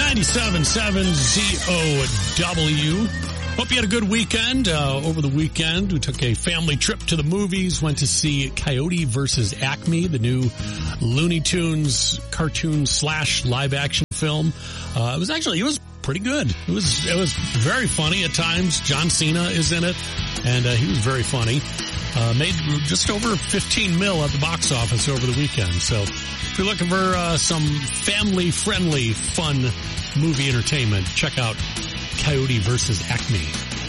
97.7 ZOW. Hope you had a good weekend. Over the weekend, we took a family trip to the movies, went to see Coyote versus Acme, the new Looney Tunes cartoon / live action film. It was pretty good. It was very funny at times. John Cena is in it, and he was very funny. Made just over 15 mil at the box office over the weekend. So if you're looking for some family-friendly, fun movie entertainment, check out Coyote versus Acme.